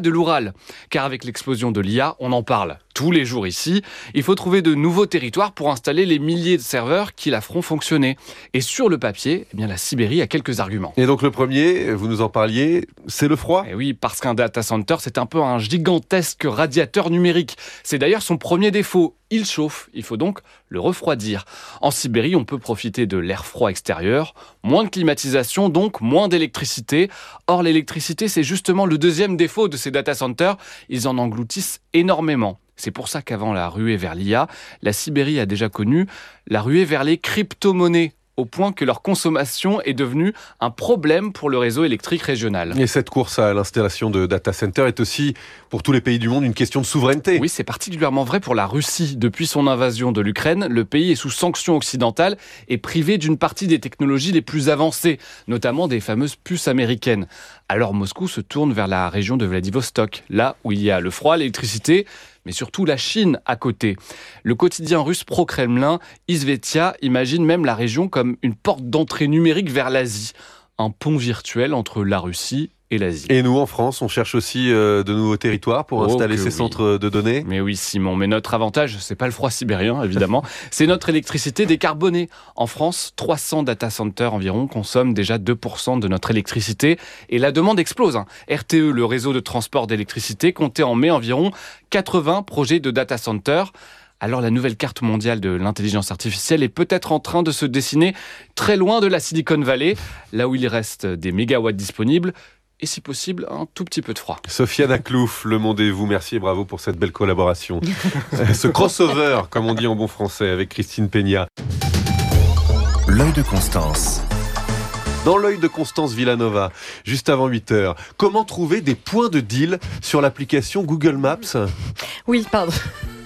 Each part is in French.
de l'Oural. Car avec l'explosion de l'IA, on en parle tous les jours ici. Il faut trouver de nouveaux territoires pour installer les milliers de serveurs qui la feront fonctionner. Et sur le papier, la Sibérie a quelques arguments. Et donc le premier, vous nous en parliez, c'est le froid ? Et oui, parce qu'un data center, c'est un peu un gigantesque radiateur numérique. C'est d'ailleurs son premier défaut. Il chauffe, il faut donc le refroidir. En Sibérie, on peut profiter de l'air froid extérieur, moins de climatisation, donc moins d'électricité. Or, l'électricité, c'est justement le deuxième défaut de ces data centers. Ils en engloutissent énormément. C'est pour ça qu'avant la ruée vers l'IA, la Sibérie a déjà connu la ruée vers les crypto-monnaies, au point que leur consommation est devenue un problème pour le réseau électrique régional. Et cette course à l'installation de data centers est aussi, pour tous les pays du monde, une question de souveraineté. Oui, c'est particulièrement vrai pour la Russie. Depuis son invasion de l'Ukraine, le pays est sous sanctions occidentales et privé d'une partie des technologies les plus avancées, notamment des fameuses puces américaines. Alors Moscou se tourne vers la région de Vladivostok, là où il y a le froid, l'électricité, mais surtout la Chine à côté. Le quotidien russe pro-Kremlin, Izvestia, imagine même la région comme une porte d'entrée numérique vers l'Asie. Un pont virtuel entre la Russie et l'Asie. Et nous, en France, on cherche aussi de nouveaux territoires pour installer ces centres de données. Mais oui, Simon, mais notre avantage, c'est pas le froid sibérien, évidemment, c'est notre électricité décarbonée. En France, 300 data centers environ consomment déjà 2% de notre électricité et la demande explose. RTE, le réseau de transport d'électricité, comptait en mai environ 80 projets de data centers. Alors la nouvelle carte mondiale de l'intelligence artificielle est peut-être en train de se dessiner très loin de la Silicon Valley, là où il reste des mégawatts disponibles, et si possible, un tout petit peu de froid. Sofiane Aklouf, Le Monde et vous, merci et bravo pour cette belle collaboration. Ce crossover, comme on dit en bon français, avec Christine Peña. L'œil de Constance. Dans l'œil de Constance Villanova, juste avant 8h, comment trouver des points de deal sur l'application Google Maps ? Oui, pardon.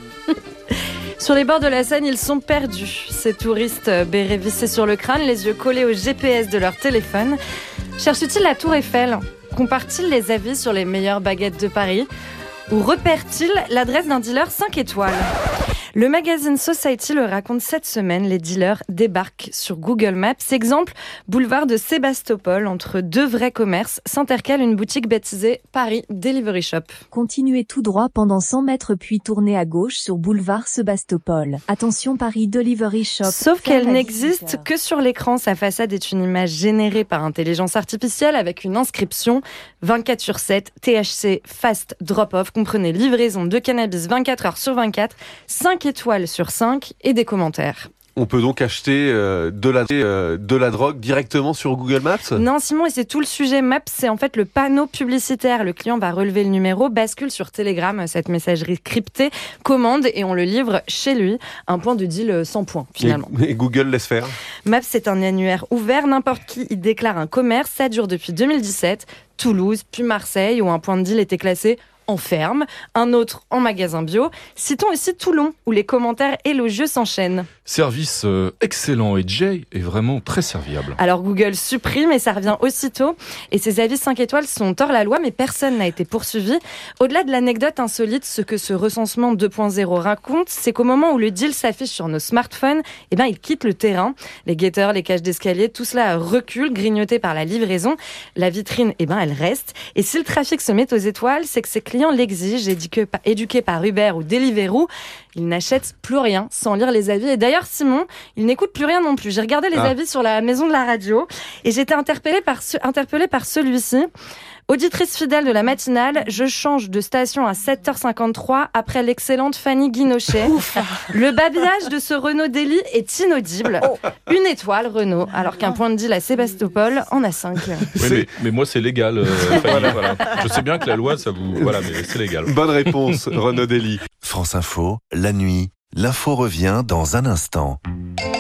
Sur les bords de la Seine, ils sont perdus. Ces touristes, bérets vissés sur le crâne, les yeux collés au GPS de leur téléphone, cherchent-ils la Tour Eiffel ? Comparent-ils les avis sur les meilleures baguettes de Paris ? Ou repèrent-ils l'adresse d'un dealer 5 étoiles ? Le magazine Society le raconte cette semaine, les dealers débarquent sur Google Maps. Exemple, boulevard de Sébastopol, entre deux vrais commerces, s'intercale une boutique baptisée Paris Delivery Shop. Continuez tout droit pendant 100 mètres puis tournez à gauche sur boulevard Sébastopol. Attention Paris Delivery Shop. Sauf qu'elle n'existe que sur l'écran. Sa façade est une image générée par intelligence artificielle avec une inscription 24/7, THC, fast drop-off, comprenez livraison de cannabis 24 heures sur 24, 5 étoiles sur 5 et des commentaires. On peut donc acheter de la drogue directement sur Google Maps ? Non, Simon, et c'est tout le sujet. Maps, c'est en fait le panneau publicitaire. Le client va relever le numéro, bascule sur Telegram, cette messagerie cryptée, commande et on le livre chez lui. Un point de deal sans point, finalement. Et Google laisse faire ? Maps, c'est un annuaire ouvert. N'importe qui y déclare un commerce. Ça dure depuis 2017. Toulouse, puis Marseille, où un point de deal était classé en ferme, un autre en magasin bio. Citons aussi Toulon, où les commentaires élogieux s'enchaînent. Service excellent et Jay est vraiment très serviable. Alors Google supprime et ça revient aussitôt. Et ces avis 5 étoiles sont hors la loi, mais personne n'a été poursuivi. Au-delà de l'anecdote insolite, ce que ce recensement 2.0 raconte, c'est qu'au moment où le deal s'affiche sur nos smartphones, il quitte le terrain. Les guetteurs, les cages d'escalier, tout cela recule, grignoté par la livraison. La vitrine, elle reste. Et si le trafic se met aux étoiles, c'est que ces clients l'exigent, éduqués par Uber ou Deliveroo, ils n'achètent plus rien sans lire les avis. Et d'ailleurs, Simon, il n'écoute plus rien non plus. J'ai regardé les avis sur la maison de la radio et j'ai été interpellée par celui-ci. Auditrice fidèle de la matinale, je change de station à 7h53 après l'excellente Fanny Guinochet. Le babillage de ce Renault Daily est inaudible. 1 étoile Renault, alors qu'un point de deal à Sébastopol en a 5. Oui, mais moi c'est légal. Fanny, voilà. Je sais bien que la loi, ça vous... Voilà, mais c'est légal. Bonne réponse, Renaud Daily. France Info, la nuit, l'info revient dans un instant.